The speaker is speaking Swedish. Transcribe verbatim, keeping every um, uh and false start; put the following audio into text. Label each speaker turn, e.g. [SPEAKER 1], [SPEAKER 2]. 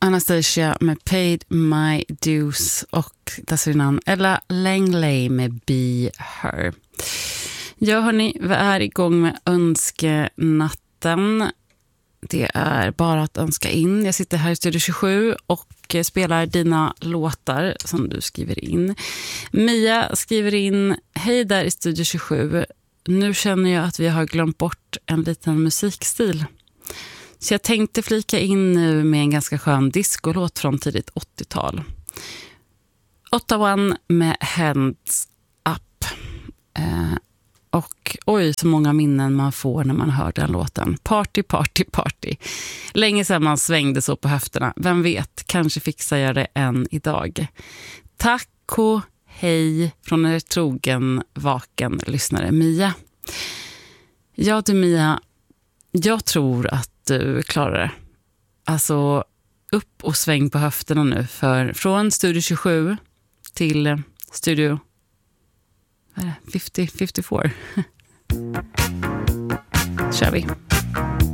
[SPEAKER 1] Anastasia med Paid My Dues och dessförinnan Ella Langley med Be Her. Ja hörni, vi är igång med önskenatten. Det är bara att önska in. Jag sitter här i Studio tjugosju och spelar dina låtar som du skriver in. Mia skriver in: hej där i Studio tjugosju. Nu känner jag att vi har glömt bort en liten musikstil. Så jag tänkte flika in nu med en ganska skön discolåt från tidigt åttiotal. Ottawa med Hands Up. Eh, och oj, så många minnen man får när man hör den låten. Party, party, party. Länge sedan man svängde så på höfterna. Vem vet, kanske fixar jag det än idag. Tack och hej från er trogen, vaken lyssnare Mia. Ja du Mia, jag tror att du klarar det. Alltså upp och sväng på höfterna nu. För från Studio tjugosju till Studio femtio femtiofyra. Kör vi.